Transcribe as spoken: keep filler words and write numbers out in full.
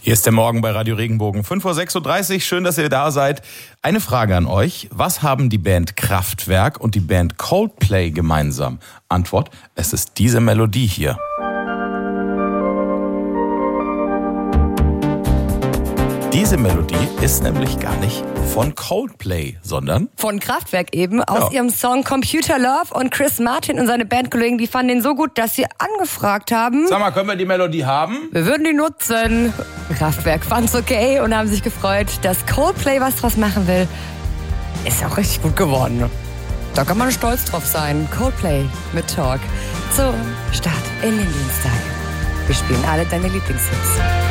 Hier ist der Morgen bei Radio Regenbogen. fünf Uhr sechsunddreißig, schön, dass ihr da seid. Eine Frage an euch. Was haben die Band Kraftwerk und die Band Coldplay gemeinsam? Antwort, es ist diese Melodie hier. Diese Melodie ist nämlich gar nicht von Coldplay, sondern von Kraftwerk eben, aus ja. ihrem Song Computer Love. Und Chris Martin und seine Bandkollegen, die fanden den so gut, dass sie angefragt haben. Sag mal, können wir die Melodie haben? Wir würden die nutzen. Kraftwerk fand's okay und haben sich gefreut, dass Coldplay was draus machen will. Ist auch richtig gut geworden. Da kann man stolz drauf sein. Coldplay mit Talk zum Start in den Dienstag. Wir spielen alle deine Lieblingshits.